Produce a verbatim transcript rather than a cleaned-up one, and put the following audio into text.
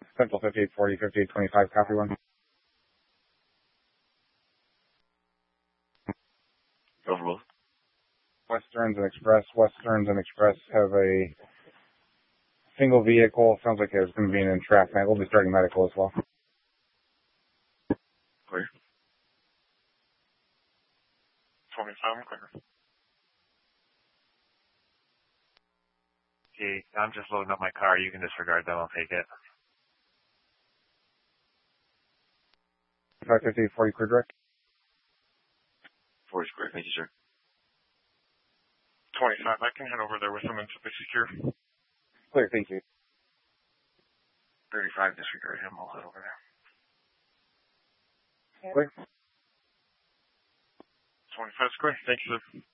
Central fifty-eight forty, fifty-eight twenty-five, copy one. Over both. Westerns and Express. Westerns and Express have a single vehicle. Sounds like there's going to be an entrapment. We'll be starting medical as well. Clear. twenty-five, clear. Okay, I'm just loading up my car. You can disregard them. I'll take it. five fifty-eight forty, clear direct. Four is clear. Thank you, sir. twenty-five, I can head over there with them until they secure. Clear, thank you. thirty-five, disregard him. I'll head over there. Clear. twenty-five is clear. Thank you, sir.